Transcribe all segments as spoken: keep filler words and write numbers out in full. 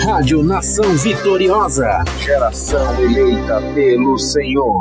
Rádio Nação Vitoriosa, geração eleita pelo Senhor.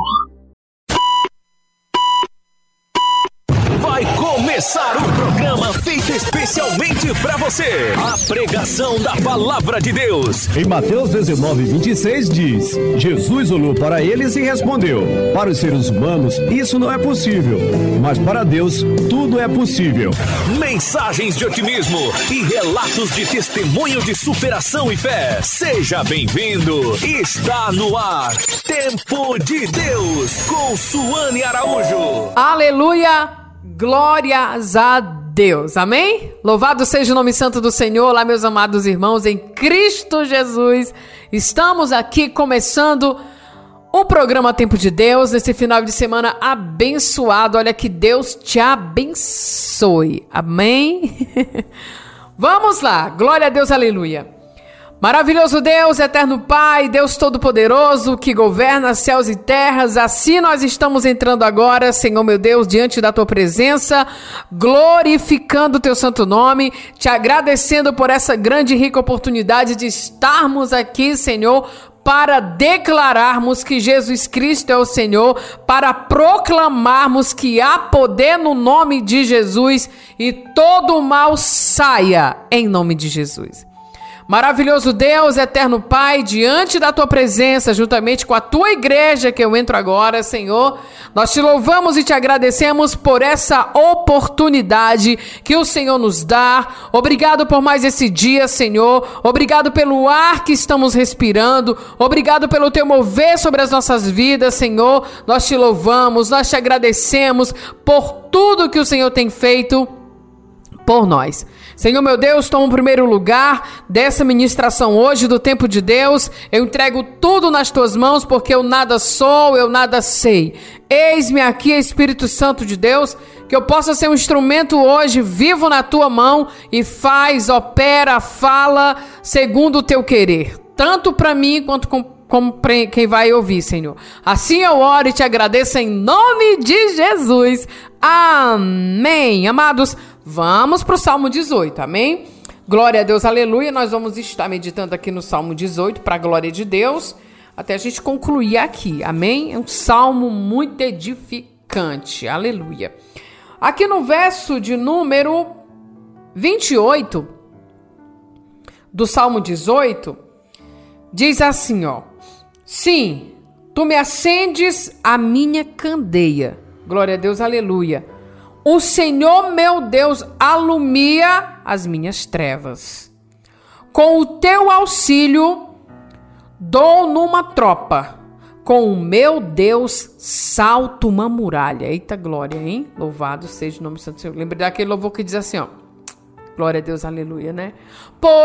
Vai começar um programa feito especialmente para você. A pregação da Palavra de Deus. Em Mateus dezenove, vinte e seis diz: Jesus olhou para eles e respondeu: para os seres humanos isso não é possível, mas para Deus tudo é possível. Mensagens de otimismo e relatos de testemunho de superação e fé. Seja bem-vindo. Está no ar. Tempo de Deus com Suane Araújo. Aleluia. Glórias a Deus, amém? Louvado seja o nome santo do Senhor. Olá, meus amados irmãos em Cristo Jesus. Estamos aqui começando o programa Tempo de Deus, nesse final de semana abençoado. Olha, que Deus te abençoe, amém? Vamos lá, glória a Deus, aleluia. Maravilhoso Deus, eterno Pai, Deus Todo-Poderoso, que governa céus e terras, assim nós estamos entrando agora, Senhor meu Deus, diante da Tua presença, glorificando o Teu santo nome, te agradecendo por essa grande e rica oportunidade de estarmos aqui, Senhor, para declararmos que Jesus Cristo é o Senhor, para proclamarmos que há poder no nome de Jesus e todo o mal saia em nome de Jesus. Maravilhoso Deus, eterno Pai, diante da Tua presença, juntamente com a Tua igreja que eu entro agora, Senhor, nós te louvamos e te agradecemos por essa oportunidade que o Senhor nos dá. Obrigado por mais esse dia, Senhor. Obrigado pelo ar que estamos respirando. Obrigado pelo Teu mover sobre as nossas vidas, Senhor. Nós te louvamos, nós te agradecemos por tudo que o Senhor tem feito por nós. Senhor meu Deus, toma o primeiro lugar dessa ministração hoje do Tempo de Deus. Eu entrego tudo nas Tuas mãos, porque eu nada sou, eu nada sei. Eis-me aqui, Espírito Santo de Deus, que eu possa ser um instrumento hoje vivo na Tua mão e faz, opera, fala segundo o Teu querer, tanto para mim quanto com como quem vai ouvir, Senhor. Assim eu oro e te agradeço em nome de Jesus. Amém. Amados, vamos para o Salmo dezoito, amém? Glória a Deus, aleluia. Nós vamos estar meditando aqui no Salmo dezoito, para a glória de Deus, até a gente concluir aqui, amém? É um salmo muito edificante, aleluia. Aqui no verso de número vinte e oito do Salmo dezoito, diz assim, ó: sim, tu me acendes a minha candeia. Glória a Deus, aleluia. O Senhor meu Deus alumia as minhas trevas. Com o teu auxílio dou numa tropa. Com o meu Deus salto uma muralha. Eita glória, hein? Louvado seja o nome do Santo Senhor. Lembre daquele louvor que diz assim, ó: glória a Deus, aleluia, né? Por